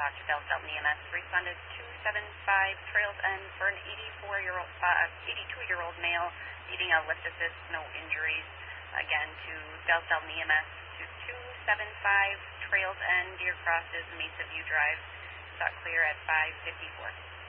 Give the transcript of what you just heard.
talk to Bells Delton EMS. Responded 275 Trails End for an 82-year-old male needing a lift assist, no injuries. Again, to Bells Delton EMS to 275 Trails End, Deer Crosses, Mesa View Drive. Saw clear at 5:54.